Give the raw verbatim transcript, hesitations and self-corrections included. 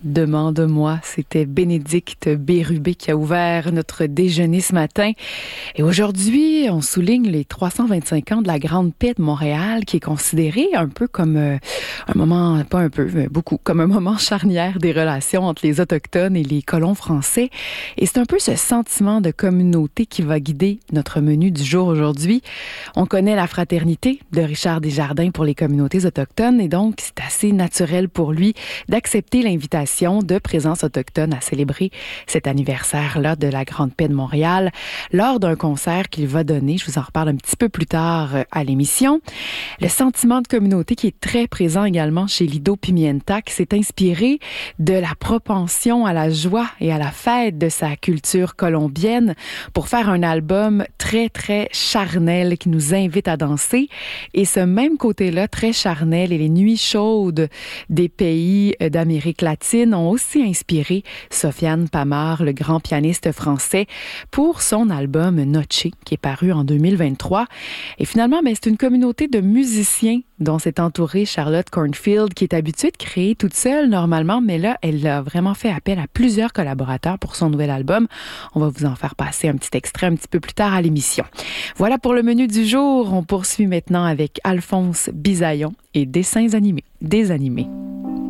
Demande-moi, c'était Bénédicte Bérubé qui a ouvert notre déjeuner ce matin. Et aujourd'hui, on souligne les trois cent vingt-cinq ans de la Grande Paix de Montréal, qui est considérée un peu comme euh, un moment, pas un peu, mais beaucoup, comme un moment charnière des relations entre les Autochtones et les colons français. Et c'est un peu ce sentiment de communauté qui va guider notre menu du jour aujourd'hui. On connaît la fraternité de Richard Desjardins pour les communautés autochtones et donc c'est assez naturel pour lui d'accepter l'invitation de Présence autochtone à célébrer cet anniversaire-là de la Grande Paix de Montréal lors d'un concert qu'il va donner. Je vous en reparle un petit peu plus tard à l'émission. Le sentiment de communauté qui est très présent également chez Lido Pimienta, qui s'est inspiré de la propension à la joie et à la fête de sa culture colombienne pour faire un album très, très charnel qui nous invite à danser. Et ce même côté-là, très charnel, et les nuits chaudes des pays d'Amérique latine ont aussi inspiré Sofiane Pamart, le grand pianiste français, pour son album Noche, qui est paru en deux mille vingt-trois. Et finalement, ben, c'est une communauté de musiciens dont s'est entourée Charlotte Cornfield, qui est habituée de créer toute seule normalement, mais là, elle a vraiment fait appel à plusieurs collaborateurs pour son nouvel album. On va vous en faire passer un petit extrait un petit peu plus tard à l'émission. Voilà pour le menu du jour. On poursuit maintenant avec Alphonse Bisaillon et Dessins animés. Des animés.